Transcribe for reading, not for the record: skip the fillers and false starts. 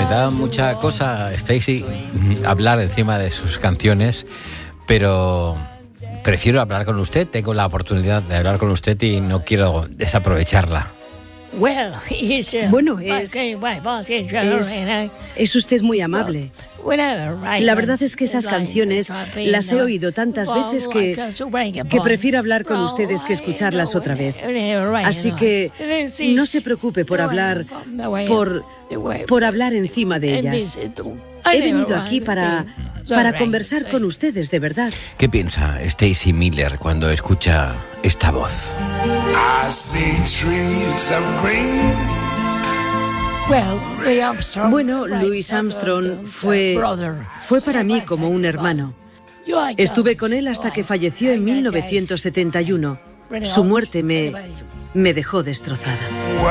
da mucha cosa, Stacy, hablar encima de sus canciones, pero prefiero hablar con usted. Tengo la oportunidad de hablar con usted y no quiero desaprovecharla. Bueno, es usted muy amable. La verdad es que esas canciones las he oído tantas veces que prefiero hablar con ustedes que escucharlas otra vez. Así que no se preocupe por hablar, por hablar encima de ellas. He venido aquí para conversar con ustedes, de verdad. ¿Qué piensa Stacy Miller cuando escucha esta voz? Bueno, Louis Armstrong fue para mí como un hermano. Estuve con él hasta que falleció en 1971. Su muerte me dejó destrozada.